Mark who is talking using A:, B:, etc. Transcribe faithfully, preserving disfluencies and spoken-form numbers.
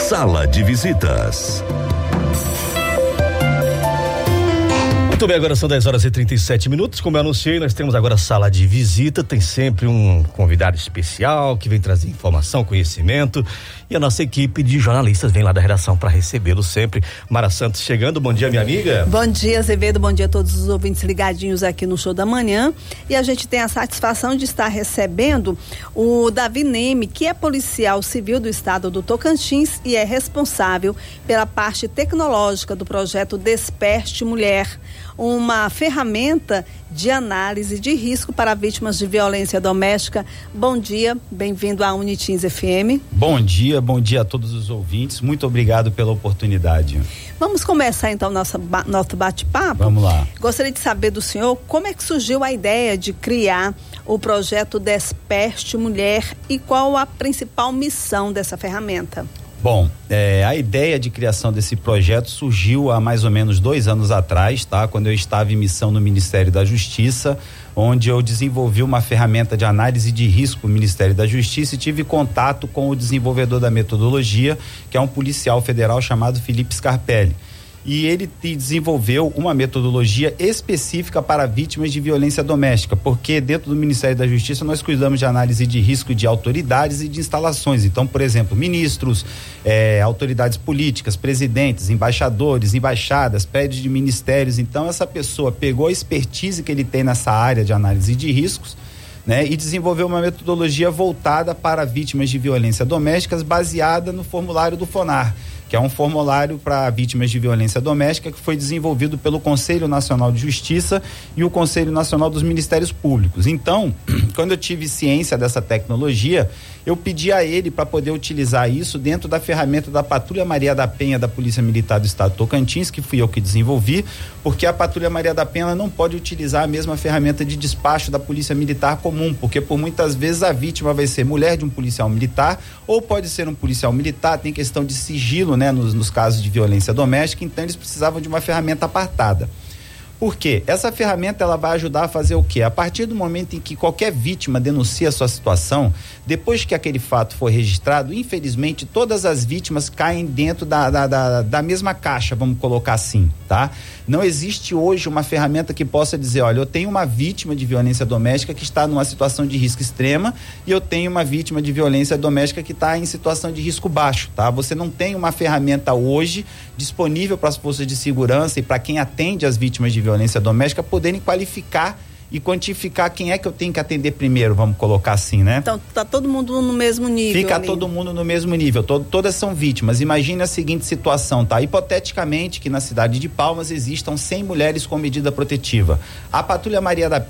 A: Sala de Visitas.
B: Muito bem, agora são dez horas e trinta e sete minutos. Como eu anunciei, nós temos agora a sala de visita. Tem sempre um convidado especial que vem trazer informação, conhecimento. E a nossa equipe de jornalistas vem lá da redação para recebê-lo sempre. Mara Santos chegando. Bom dia, minha amiga.
C: Bom dia, Azevedo. Bom dia a todos os ouvintes ligadinhos aqui no Show da Manhã. E a gente tem a satisfação de estar recebendo o Davi Neme, que é policial civil do estado do Tocantins e é responsável pela parte tecnológica do projeto Desperte Mulher, uma ferramenta de análise de risco para vítimas de violência doméstica. Bom dia, bem-vindo à Unitins F M.
D: Bom dia, bom dia a todos os ouvintes. Muito obrigado pela oportunidade.
C: Vamos começar então nosso, nosso bate-papo?
D: Vamos lá.
C: Gostaria de saber do senhor como é que surgiu a ideia de criar o projeto Desperte Mulher e qual a principal missão dessa ferramenta?
D: Bom, é, a ideia de criação desse projeto surgiu há mais ou menos dois anos atrás, tá? Quando eu estava em missão no Ministério da Justiça, onde eu desenvolvi uma ferramenta de análise de risco no Ministério da Justiça e tive contato com o desenvolvedor da metodologia, que é um policial federal chamado Felipe Scarpelli. E ele desenvolveu uma metodologia específica para vítimas de violência doméstica, porque dentro do Ministério da Justiça nós cuidamos de análise de risco de autoridades e de instalações. Então, por exemplo, ministros, eh, autoridades políticas, presidentes, embaixadores, embaixadas, prédios de ministérios. Então, essa pessoa pegou a expertise que ele tem nessa área de análise de riscos, né, e desenvolveu uma metodologia voltada para vítimas de violência doméstica, baseada no formulário do FONAR, que é um formulário para vítimas de violência doméstica que foi desenvolvido pelo Conselho Nacional de Justiça e o Conselho Nacional dos Ministérios Públicos. Então, quando eu tive ciência dessa tecnologia, eu pedi a ele para poder utilizar isso dentro da ferramenta da Patrulha Maria da Penha da Polícia Militar do Estado do Tocantins, que fui eu que desenvolvi, porque a Patrulha Maria da Penha não pode utilizar a mesma ferramenta de despacho da Polícia Militar comum, porque por muitas vezes a vítima vai ser mulher de um policial militar ou pode ser um policial militar, tem questão de sigilo, né, nos, nos casos de violência doméstica, então eles precisavam de uma ferramenta apartada. Por quê? Essa ferramenta ela vai ajudar a fazer o quê? A partir do momento em que qualquer vítima denuncia a sua situação, depois que aquele fato for registrado, infelizmente todas as vítimas caem dentro da, da, da, da mesma caixa, vamos colocar assim, tá? Não existe hoje uma ferramenta que possa dizer, olha, eu tenho uma vítima de violência doméstica que está numa situação de risco extrema e eu tenho uma vítima de violência doméstica que está em situação de risco baixo, tá? Você não tem uma ferramenta hoje disponível para as forças de segurança e para quem atende as vítimas de violência doméstica poderem qualificar e quantificar quem é que eu tenho que atender primeiro, vamos colocar assim, né?
C: Então, tá todo mundo no mesmo nível.
D: Fica
C: ali.
D: todo mundo no mesmo nível, todo, todas são vítimas. Imagine a seguinte situação, tá? Hipoteticamente que na cidade de Palmas existam cem mulheres com medida protetiva. A Patrulha Maria da Penha